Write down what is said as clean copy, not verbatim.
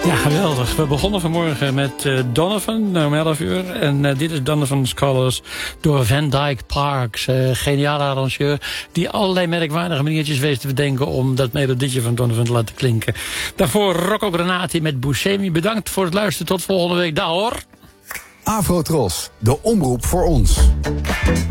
Ja, geweldig. We begonnen vanmorgen met Donovan, om 11 uur. En dit is Donovan's Colors door Van Dyke Parks. Geniale arrangeur die allerlei merkwaardige maniertjes weet te bedenken om dat melodietje van Donovan te laten klinken. Daarvoor Rocco Granati met Buscemi. Bedankt voor het luisteren. Tot volgende week. Dag hoor. Afro Tros, de omroep voor ons.